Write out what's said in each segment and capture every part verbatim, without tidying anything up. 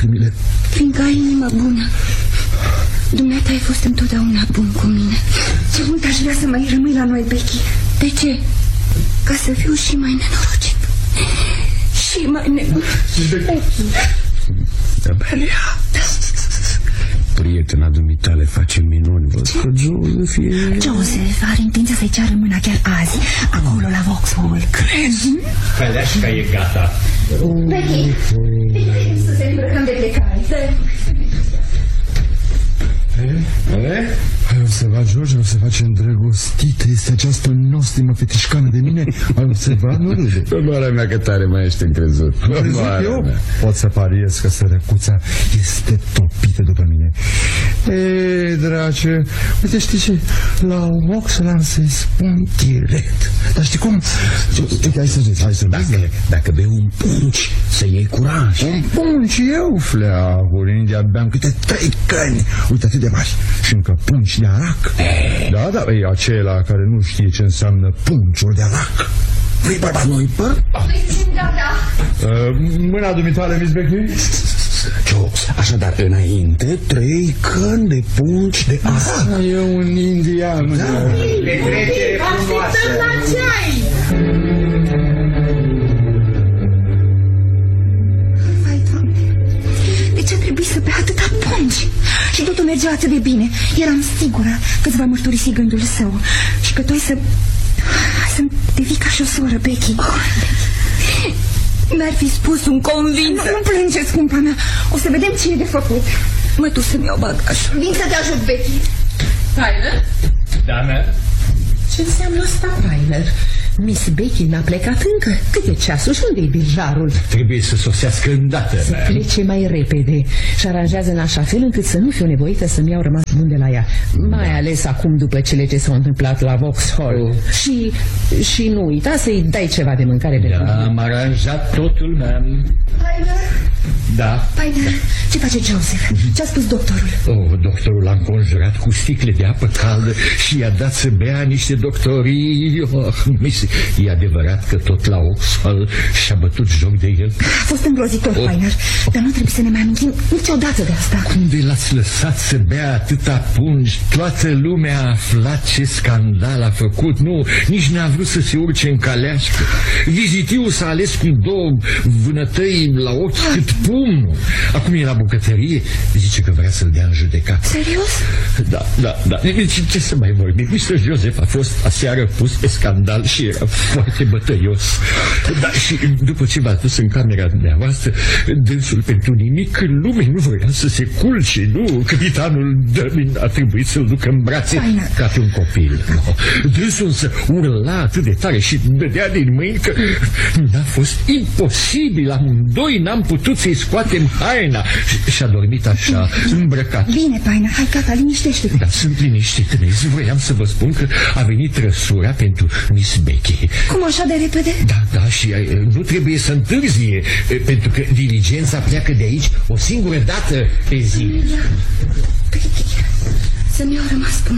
lacrimile? Fiindcă ai inimă bună. Dumneata ai fost întotdeauna bun cu mine. Ce mult aș vrea să mai rămâi la noi, Becky. De ce? Ca să fiu și mai nenorocit. Și mai nebun. Amelia, prietena dumitale face minuni. Văd că Joseph e... Joseph are intenția să-i ceară mâna chiar azi, acolo la Vauxhall. Crezi? Căleașca e gata. Becky, bine să se îmbrăcăm de plecare. Eh? Ai observat, George? Ai observat ce îndrăgostită este această nostimă fetișcană de mine? Ai observat? Nu râde. Onoarea mea că tare mai ești încrezut. Eu pot să pariez că sărăcuța este topită după mine. Ei, drace, uite, știi ce? La Vauxhall am să-i spun direct. Dar știi cum? Uite, hai să vezi, hai să vezi. Dacă, dacă bei un punci, să iei curaj. Un punci, eu, fleacuri, în India beam câte trei căni. Uite, atât de mari. Și încă punci de arac. Da, da, e acela care nu știe ce înseamnă punciul de arac. Vrei bărbat noi, păr? Da, da. Mâna dumitale, Miss Becky? Jos, așadar, înainte, trei căni de punci de arac. E un indian. Da. Petrecere frumoasă. Așteptăm la ceai. Vai, Doamne, de ce a trebuit să bea atâta pungi? Și totul mergea atât de bine. Eram sigură că îți va mărturisi gândul său și că tu ai să... să-mi devii ca și o soră, Becky. Mi-ar fi spus un convins. Nu, nu plânge, scumpa mea. O să vedem ce e de făcut. Mă duc să-mi iau bagajul. Vin să te ajut, Becky. Tyler? Da, mea? Ce înseamnă asta, Tyler? Miss Becky n-a plecat încă. Cât e ceasul și unde-i birjarul? Trebuie să sosească îndată, Să mea. plece mai repede și aranjează în așa fel încât să nu fiu nevoită să-mi iau rămas bun de la ea. Mai da. ales acum după cele ce s-au întâmplat la Vauxhall. Oh. Și, și nu uita să-i dai ceva de mâncare de Da, am aranjat totul, mea. Da. Păi, da. Ce face Joseph? Ce-a spus doctorul? Oh, doctorul l-a înconjurat cu sticle de apă caldă și i-a dat să bea niște doctorii. Oh, e adevărat că tot la Vauxhall și-a bătut joc de el. A fost îngrozitor, oh. Painer, dar nu trebuie să ne mai amintim niciodată de asta. Cum de l-ați lăsat să bea atâta pungi? Toată lumea a aflat ce scandal a făcut. Nu, nici n-a vrut să se urce în caleașcă. Vizitiu s-a ales cu două vânătăi la ochi ah. cât pumnul. Acum e la bucătărie, zice că vrea să-l dea în judecată. Serios? Da, da, da. Ce, ce să mai vorbim? mister Joseph a fost aseară pus pe scandal și era foarte bătăios. Da, și după ce v-a dus în camera dumneavoastră, dânsul pentru nimic în lume nu vrea să se culce, nu? Capitanul Dămin a trebuit să-l ducă în brațe Faina. ca pe un copil. No. Dânsul însă urla atât de tare și dădea din mâini că n-a fost imposibil. Amândoi n-am putut să-i scoatem haina și-a dormit așa, îmbrăcat. Bine, Paina, hai, gata, liniștește-te. Da, sunt liniștit, Miss. Voiam să vă spun că a venit răsura pentru Miss Becky. Cum așa de repede? Da, da, și nu trebuie să întârzie, pentru că diligența pleacă de aici o singură dată pe zi. Becky, să-mi iau rămas bun.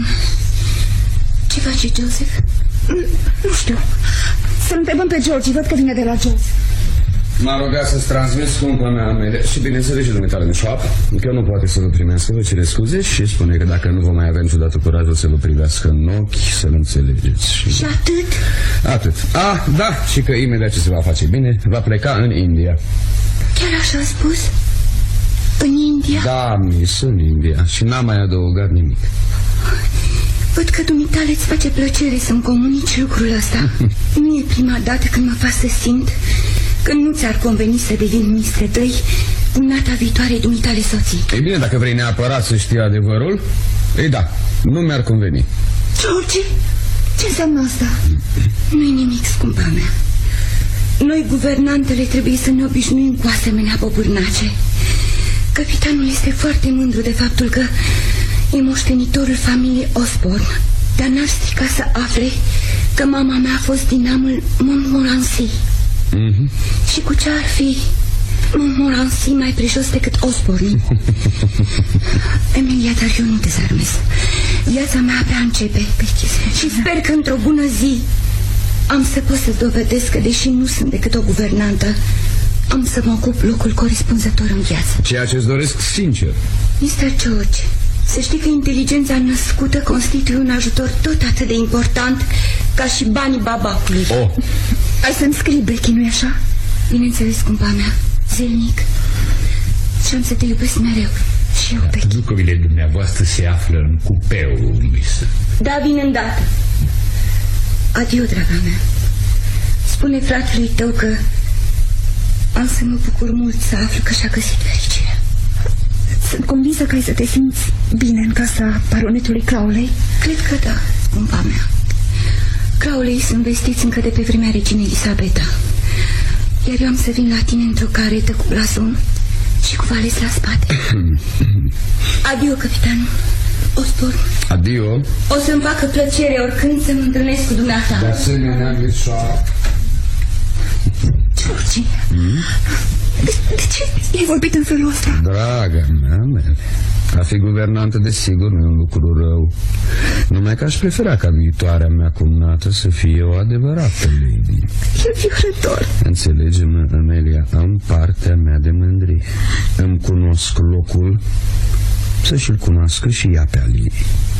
Ce face Joseph? Nu știu. Să-l întrebăm pe George, văd că vine de la George. M-a rugat să-ți transmit scumpa mea Amelia și bineînțeles și dumitale în șoapă că nu poate să vă primească, vă cere scuze și spune că dacă nu vă mai avea niciodată curajul să vă privească în ochi, să-l înțelegeți. Și, și atât? Atât. Ah, da, și că imediat ce se va face bine, va pleca în India. Chiar așa a spus? În India? Da, Miss, în India. Și n-am mai adăugat nimic. Văd că dumitale îți face plăcere să-mi comunici lucrul ăsta. Nu e prima dată când mă fac să simt că nu ți-ar conveni să devin mister Dăi dumneata viitoare dumitale soții. Ei bine, dacă vrei neapărat să știi adevărul, ei da, nu mi-ar conveni. George, ce înseamnă asta? Nu-i nimic, scumpa mea. Noi, guvernantele, trebuie să ne obișnuim cu asemenea bobârnace. Capitanul este foarte mândru de faptul că e moștenitorul familiei Osborne, dar n-ar strica să afle că mama mea a fost din neamul Montmorency. Mm-hmm. Și cu ce ar fi Montmorency mai prejos decât Osborne? Emilia, dar eu nu dezarmez. Viața mea abia începe și sper că într-o bună zi am să pot să dovedesc că, deși nu sunt decât o guvernantă, Am să mă ocup locul corespunzător în viață. Ceea ce-ți doresc sincer. mister George, să știi că inteligența născută constituie un ajutor tot atât de important ca și banii babacului. Oh. Ai să-mi scrii, Becky, nu-i așa? Bineînțeles, scumpa mea, zilnic. Și am să te iubesc mereu. Și eu, Becky. Lucrurile dumneavoastră se află în cupeu, misă. Da, vin îndată. Adio, draga mea. Spune fratelui tău că am să mă bucur mult să aflu că și-a găsit fericirea. Sunt convinsă că ai să te simți bine în casa baronetului Crowley. Cred că da, scumpa mea. Crowley sunt vestiți încă de pe vremea reginei Elisabeta. Iar eu am să vin la tine într-o caretă cu blazon și cu vales la spate. Adio, capitanul Osborne. Adio. O să-mi facă plăcere oricând să mă întâlnesc cu dumneata. De asemenea, Mișoară. George, mm? de, de ce ai vorbit în felul ăsta? Draga mea, mea, a fi guvernantă desigur nu e un lucru rău. Numai că aș prefera ca viitoarea mea cumnată să fie o adevărată lady. E viorător. Înțelege-mă, Amelia, am partea mea de mândrie. Îmi cunosc locul, să și-l cunoască și ea pe Ali.